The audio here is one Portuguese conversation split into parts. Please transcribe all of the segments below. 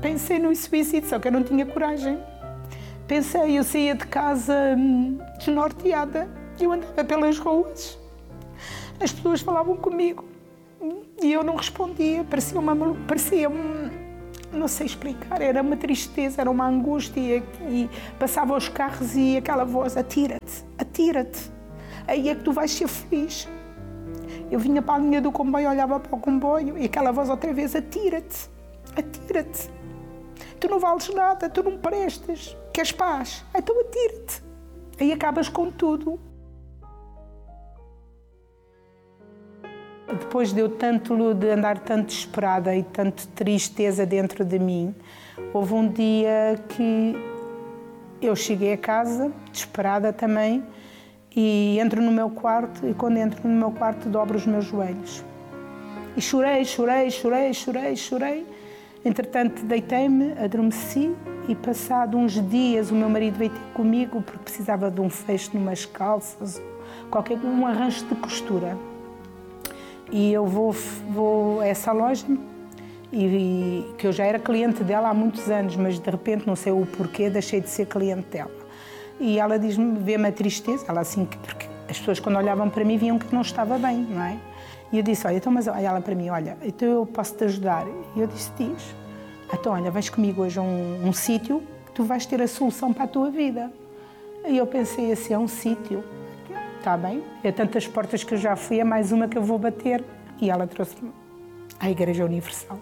Pensei no suicídio, só que eu não tinha coragem. Pensei, eu saía de casa desnorteada, eu andava pelas ruas, as pessoas falavam comigo e eu não respondia, parecia-me, não sei explicar, era uma tristeza, era uma angústia e passava os carros e aquela voz, atira-te, atira-te, aí é que tu vais ser feliz. Eu vinha para a linha do comboio, olhava para o comboio e aquela voz outra vez, atira-te, atira-te. Tu não vales nada, tu não prestas, queres paz? Então atira-te. Aí acabas com tudo. Depois de andar tanto desesperada e tanto tristeza dentro de mim, houve um dia que eu cheguei a casa, desesperada também, e entro no meu quarto, e quando entro no meu quarto dobro os meus joelhos. E chorei. Entretanto, deitei-me, adormeci e, passado uns dias, o meu marido veio ter comigo porque precisava de um fecho numas calças, um arranjo de costura. E eu vou a essa loja, que eu já era cliente dela há muitos anos, mas de repente, não sei o porquê, deixei de ser cliente dela. E ela diz-me, vê-me a tristeza, ela assim, porque as pessoas quando olhavam para mim viam que não estava bem, não é? E eu disse, olha, então, mas olha ela para mim, olha, então eu posso te ajudar. E eu disse, diz, então olha, vais comigo hoje a um sítio que tu vais ter a solução para a tua vida. E eu pensei assim, é um sítio, está bem, é tantas portas que eu já fui, é mais uma que eu vou bater. E ela trouxe-me à Igreja Universal.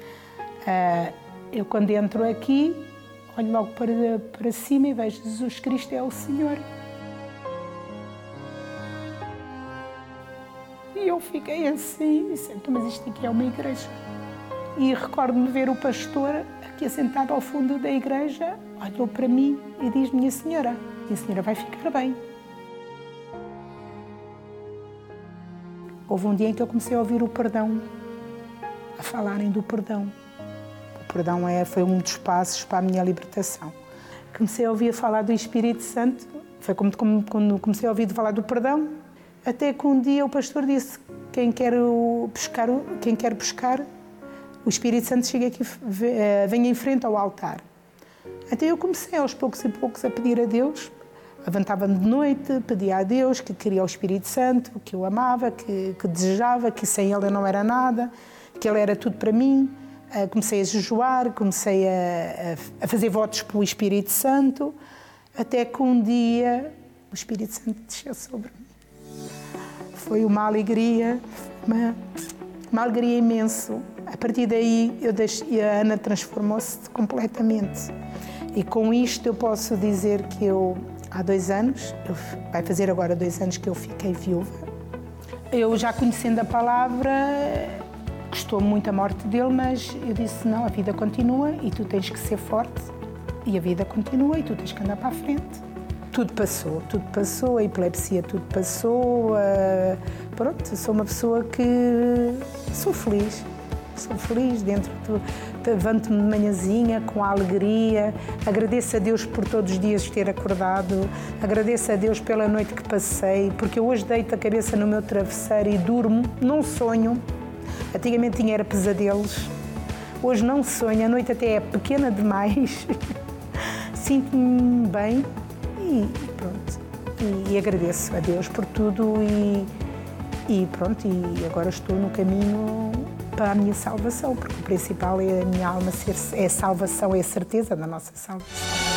Eu quando entro aqui, olho logo para cima e vejo Jesus Cristo é o Senhor. E eu fiquei assim, disse, mas isto aqui é uma igreja. E recordo-me ver o pastor aqui assentado ao fundo da igreja, olhou para mim e diz, minha senhora vai ficar bem. Houve um dia em que eu comecei a ouvir o perdão, a falarem do perdão. O perdão foi um dos passos para a minha libertação. Comecei a ouvir falar do Espírito Santo, foi como quando comecei a ouvir falar do perdão, até que um dia o pastor disse, quem quer pescar, o Espírito Santo chega aqui, venha em frente ao altar. Então eu comecei aos poucos e poucos a pedir a Deus, levantava-me de noite, pedia a Deus que queria o Espírito Santo, que eu amava, que desejava, que sem Ele eu não era nada, que Ele era tudo para mim. Comecei a jejuar, comecei a fazer votos pelo Espírito Santo, até que um dia o Espírito Santo desceu sobre mim. Foi uma alegria, uma alegria imensa. A partir daí a Ana transformou-se completamente. E com isto eu posso dizer que há 2 anos, vai fazer agora 2 anos que eu fiquei viúva. Eu já conhecendo a palavra, gostou muito a morte dele, mas eu disse, não, a vida continua e tu tens que ser forte. E a vida continua e tu tens que andar para a frente. Tudo passou, a epilepsia tudo passou, pronto, sou uma pessoa que sou feliz levanto-me de manhãzinha com alegria, agradeço a Deus por todos os dias ter acordado, agradeço a Deus pela noite que passei, porque eu hoje deito a cabeça no meu travesseiro e durmo, não sonho, antigamente era pesadelos, hoje não sonho, a noite até é pequena demais, sinto-me bem e pronto, e agradeço a Deus por tudo e pronto, e agora estou no caminho para a minha salvação, porque o principal é a minha alma é a salvação, é a certeza da nossa salvação.